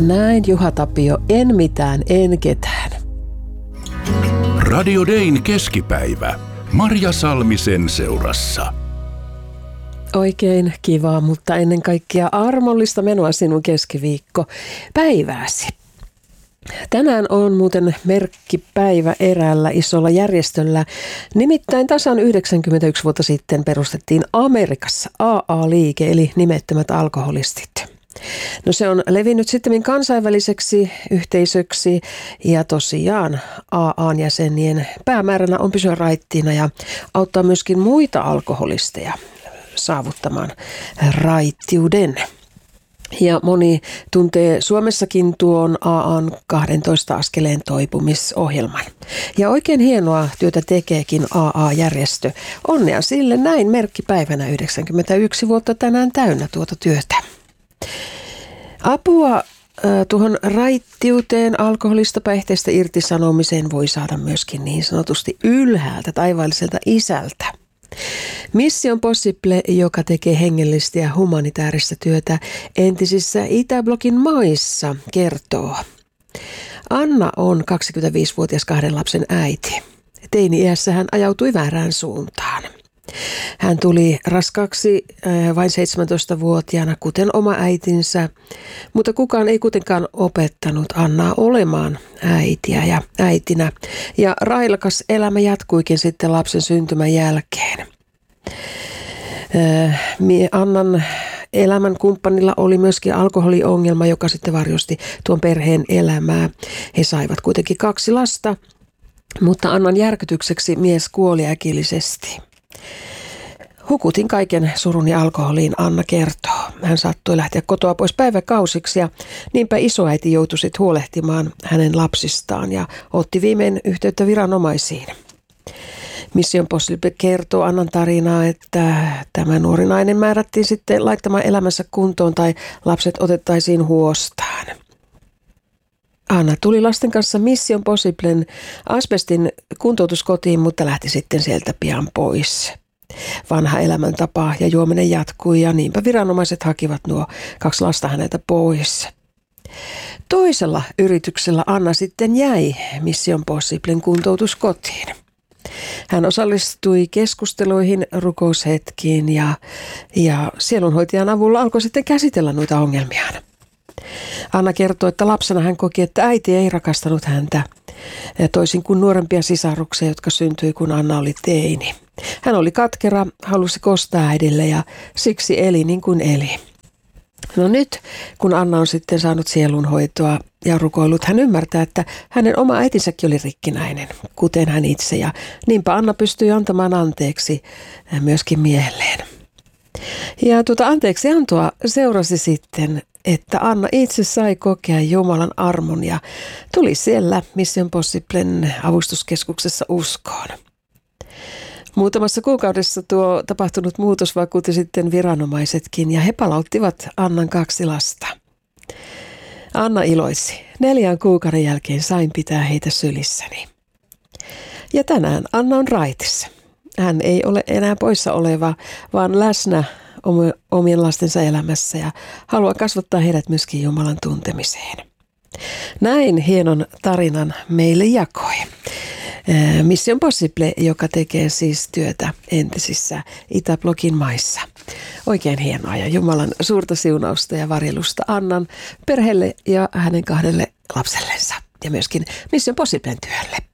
Näin Juha Tapio, en mitään, en ketään. Radio Dayn keskipäivä. Marja Salmisen seurassa. Oikein kivaa, mutta ennen kaikkea armollista menoa sinun keskiviikko päivääsi. Tänään on muuten merkkipäivä eräällä isolla järjestöllä. Nimittäin tasan 91 vuotta sitten perustettiin Amerikassa AA-liike, eli nimettömät alkoholistit. No se on levinnyt sitten kansainväliseksi yhteisöksi ja tosiaan AA:n jäsenien päämääränä on pysyä raittiina ja auttaa myöskin muita alkoholisteja saavuttamaan raittiuden. Ja moni tuntee Suomessakin tuon AA:n 12 askeleen toipumisohjelman. Ja oikein hienoa työtä tekeekin AA-järjestö. Onnea sille, näin merkkipäivänä 91 vuotta tänään täynnä tuota työtä. Apua tuohon raittiuteen, alkoholista, päihteistä irtisanomiseen voi saada myöskin niin sanotusti ylhäältä, taivaalliselta isältä. Mission Possible, joka tekee hengellistä ja humanitaarista työtä entisissä Itäblokin maissa, kertoo. Anna on 25-vuotias 2 lapsen äiti. Teini-iässä hän ajautui väärään suuntaan. Hän tuli raskaaksi vain 17-vuotiaana, kuten oma äitinsä, mutta kukaan ei kuitenkaan opettanut Annaa olemaan äitinä. Ja railakas elämä jatkuikin sitten lapsen syntymän jälkeen. Annan elämän kumppanilla oli myöskin alkoholiongelma, joka sitten varjosti tuon perheen elämää. He saivat kuitenkin 2 lasta, mutta Annan järkytykseksi mies kuoli äkillisesti. Hukutin kaiken suruni alkoholiin, Anna kertoo. Hän saattoi lähteä kotoa pois päiväkausiksi ja niinpä isoäiti joutui sitten huolehtimaan hänen lapsistaan ja otti viimein yhteyttä viranomaisiin. Mission Possible kertoo Annan tarinaa, että tämä nuori nainen määrättiin sitten laittamaan elämänsä kuntoon tai lapset otettaisiin huostaan. Anna tuli lasten kanssa Mission Possiblen asbestin kuntoutuskotiin, mutta lähti sitten sieltä pian pois. Vanha elämäntapa ja juominen jatkui ja niinpä viranomaiset hakivat nuo 2 lasta häneltä pois. Toisella yrityksellä Anna sitten jäi Mission Possiblen kuntoutuskotiin. Hän osallistui keskusteluihin, rukoushetkiin ja sielunhoitajan avulla alkoi sitten käsitellä noita ongelmiaan. Anna kertoi, että lapsena hän koki, että äiti ei rakastanut häntä, toisin kuin nuorempia sisaruksia, jotka syntyi, kun Anna oli teini. Hän oli katkera, halusi kostaa äidille ja siksi eli niin kuin eli. No nyt, kun Anna on sitten saanut sielunhoitoa ja rukoillut, hän ymmärtää, että hänen oma äitinsäkin oli rikkinäinen, kuten hän itse. Ja niinpä Anna pystyi antamaan anteeksi myöskin miehelleen. Ja tuota anteeksiantoa seurasi sitten, että Anna itse sai kokea Jumalan armon ja tuli siellä Mission Possiblen avustuskeskuksessa uskoon. Muutamassa kuukaudessa tuo tapahtunut muutos vakuutti sitten viranomaisetkin ja he palauttivat Annan 2 lasta. Anna iloitsi. 4 kuukauden jälkeen sain pitää heitä sylissäni. Ja tänään Anna on raitissa. Hän ei ole enää poissa oleva, vaan läsnä omien lastensa elämässä ja haluaa kasvattaa heidät myöskin Jumalan tuntemiseen. Näin hienon tarinan meille jakoi Mission Possible, joka tekee siis työtä entisissä Itäblokin maissa. Oikein hienoa ja Jumalan suurta siunausta ja varjelusta Annan perheelle ja hänen 2 lapsellensa ja myöskin Mission Possiblen työlle.